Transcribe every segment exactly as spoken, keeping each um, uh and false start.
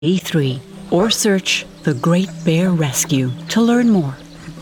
A three or search The Great Bear Rescue to learn more.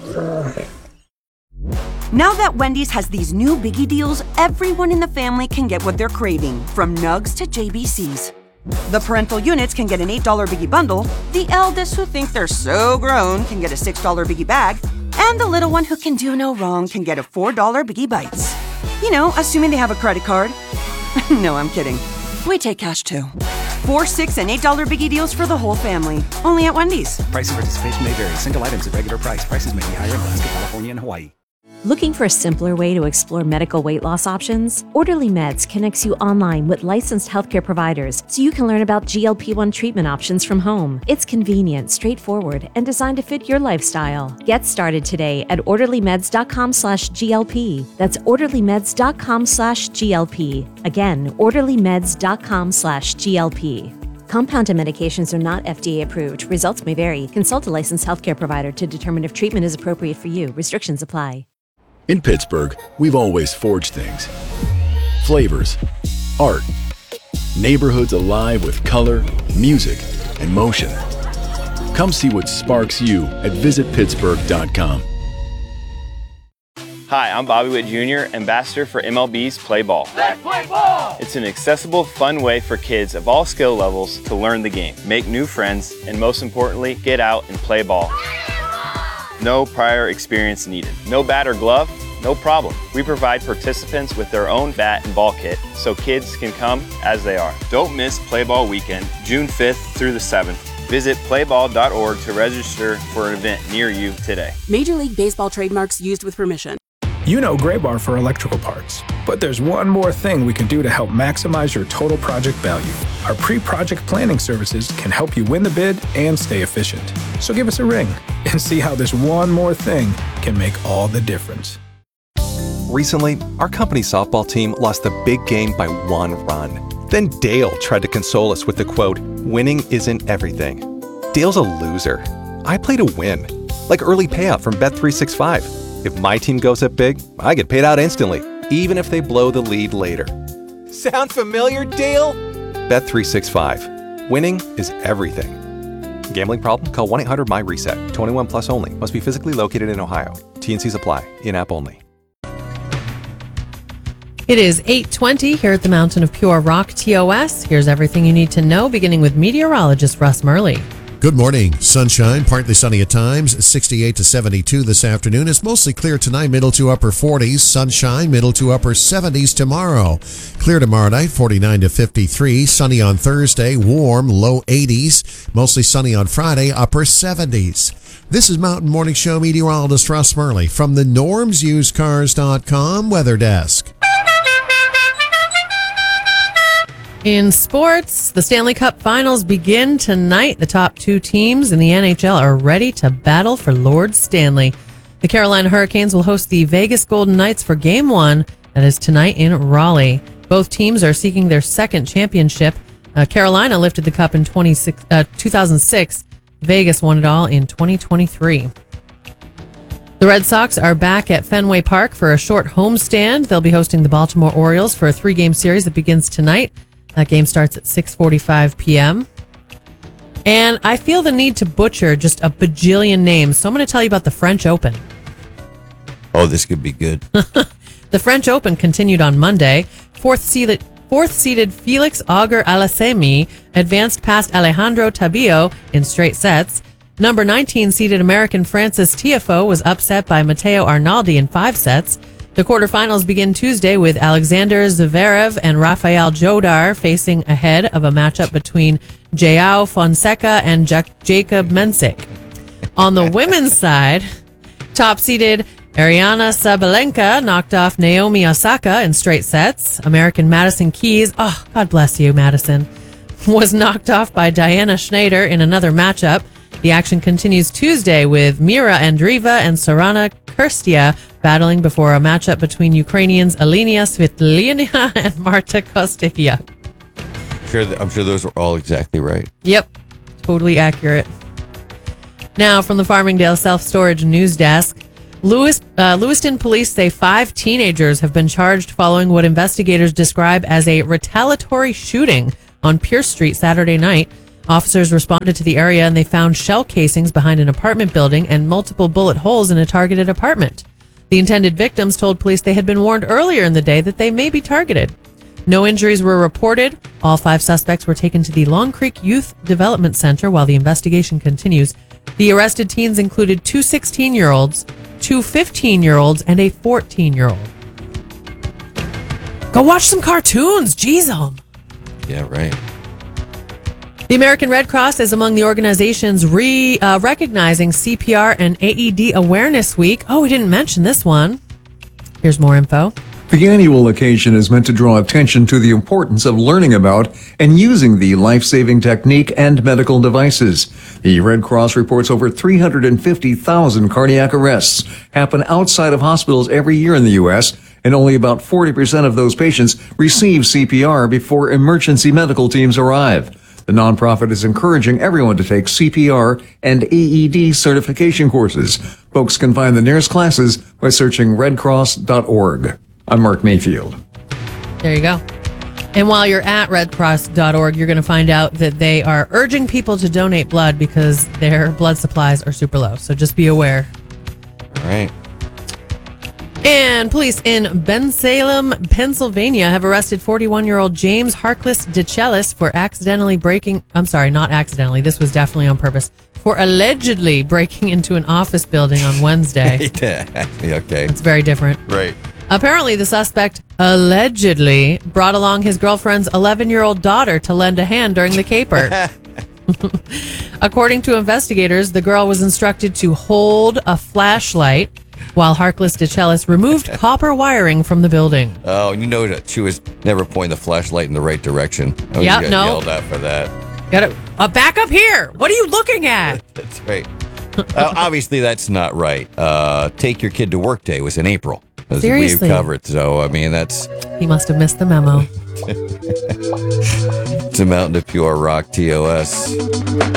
Now that Wendy's has these new biggie deals, everyone in the family can get what they're craving, from nugs to J B Cs. The parental units can get an eight dollar biggie bundle, the eldest who think they're so grown can get a six dollar biggie bag, and the little one who can do no wrong can get a four dollar biggie bites. You know, assuming they have a credit card. No, I'm kidding. We take cash too. Four, six, and eight dollar biggie deals for the whole family. Only at Wendy's. Price and participation may vary. Single items at regular price. Prices may be higher in Alaska, California, and Hawaii. Looking for a simpler way to explore medical weight loss options? Orderly Meds connects you online with licensed healthcare providers so you can learn about G L P one treatment options from home. It's convenient, straightforward, and designed to fit your lifestyle. Get started today at orderlymeds.com slash GLP. That's orderlymeds.com slash GLP. Again, orderlymeds.com slash GLP. Compounded medications are not F D A approved. Results may vary. Consult a licensed healthcare provider to determine if treatment is appropriate for you. Restrictions apply. In Pittsburgh, we've always forged things. Flavors, art, neighborhoods alive with color, music, and motion. Come see what sparks you at visit pittsburgh dot com. Hi, I'm Bobby Witt Junior, ambassador for M L B's Play Ball. Let's play ball! It's an accessible, fun way for kids of all skill levels to learn the game, make new friends, and most importantly, get out and play ball. No prior experience needed. No bat or glove? No problem. We provide participants with their own bat and ball kit so kids can come as they are. Don't miss Play Ball Weekend, June fifth through the seventh. Visit play ball dot org to register for an event near you today. Major League Baseball trademarks used with permission. You know Graybar for electrical parts, but there's one more thing we can do to help maximize your total project value. Our pre-project planning services can help you win the bid and stay efficient. So give us a ring and see how this one more thing can make all the difference. Recently, our company softball team lost the big game by one run. Then Dale tried to console us with the quote, "Winning isn't everything." Dale's a loser. I play to win, like early payout from Bet three sixty-five. If my team goes up big, I get paid out instantly, even if they blow the lead later. Sound familiar, Dale? Bet three sixty-five. Winning is everything. Gambling problem? Call one eight hundred M Y reset. twenty-one plus only. Must be physically located in Ohio. T N Cs apply. In-app only. It is eight twenty here at the Mountain of Pure Rock T O S. Here's everything you need to know, beginning with meteorologist Russ Murley. Good morning. Sunshine, partly sunny at times, sixty-eight to seventy-two this afternoon. It's mostly clear tonight, middle to upper forties. Sunshine, middle to upper seventies tomorrow. Clear tomorrow night, forty-nine to fifty-three. Sunny on Thursday, warm, low eighties. Mostly sunny on Friday, upper seventies. This is Mountain Morning Show meteorologist Russ Murley from the norms used cars dot com Weather Desk. In sports, the Stanley Cup Finals begin tonight. The top two teams in the N H L are ready to battle for Lord Stanley. The Carolina Hurricanes will host the Vegas Golden Knights for Game one. That is tonight in Raleigh. Both teams are seeking their second championship. Uh, Carolina lifted the cup in twenty-six, uh, two thousand six. Vegas won it all in twenty twenty-three. The Red Sox are back at Fenway Park for a short homestand. They'll be hosting the Baltimore Orioles for a three-game series that begins tonight. That game starts at six forty-five p.m. And I feel the need to butcher just a bajillion names, so I'm going to tell you about the French Open. Oh, this could be good. The French Open continued on Monday. Fourth seeded, fourth seeded Felix Auger-Aliassime advanced past Alejandro Tabillo in straight sets. Number nineteen seeded American Francis Tiafoe was upset by Matteo Arnaldi in five sets. The quarterfinals begin Tuesday with Alexander Zverev and Rafael Jodar facing ahead of a matchup between João Fonseca and ja- Jacob Mensik. On the women's side, top-seeded Ariana Sabalenka knocked off Naomi Osaka in straight sets. American Madison Keys, oh, God bless you, Madison, was knocked off by Diana Schneider in another matchup. The action continues Tuesday with Mira Andreeva and Sorana Kirstia battling before a matchup between Ukrainians Alina Svitolina and Marta Kostyuk. Sure, I'm sure those were all exactly right. Yep, totally accurate. Now, from the Farmingdale Self-Storage News Desk, Lewis, uh, Lewiston police say five teenagers have been charged following what investigators describe as a retaliatory shooting on Pierce Street Saturday night. Officers responded to the area and they found shell casings behind an apartment building and multiple bullet holes in a targeted apartment. The intended victims told police they had been warned earlier in the day that they may be targeted. No injuries were reported. All five suspects were taken to the Long Creek Youth Development Center while the investigation continues. The arrested teens included two sixteen-year-olds, two fifteen-year-olds, and a fourteen-year-old. Go watch some cartoons. Jeez, um. Yeah, right. The American Red Cross is among the organizations re uh, recognizing C P R and A E D Awareness Week. Oh, we didn't mention this one. Here's more info. The annual occasion is meant to draw attention to the importance of learning about and using the life-saving technique and medical devices. The Red Cross reports over three hundred fifty thousand cardiac arrests happen outside of hospitals every year in the U S, and only about forty percent of those patients receive C P R before emergency medical teams arrive. The nonprofit is encouraging everyone to take C P R and A E D certification courses. Folks can find the nearest classes by searching red cross dot org. I'm Mark Mayfield. There you go. And while you're at red cross dot org, you're going to find out that they are urging people to donate blood because their blood supplies are super low. So just be aware. All right. And police in Bensalem, Pennsylvania have arrested forty-one-year-old James Harkless DeChellis for accidentally breaking, I'm sorry, not accidentally, this was definitely on purpose, for allegedly breaking into an office building on Wednesday. Yeah, okay. It's very different. Right. Apparently, the suspect allegedly brought along his girlfriend's eleven-year-old daughter to lend a hand during the caper. According to investigators, the girl was instructed to hold a flashlight while Harkless DeChellis removed copper wiring from the building. Oh, you know that she was never pointing the flashlight in the right direction. Oh, Yeah, you got no. yelled at for that. Got it. Uh, back up here. What are you looking at? That's right. uh, obviously, that's not right. Uh, Take Your Kid to Work Day was in April, as Seriously? we've covered. So, I mean, that's He must have missed the memo. it's a Mountain to Pure Rock T O S.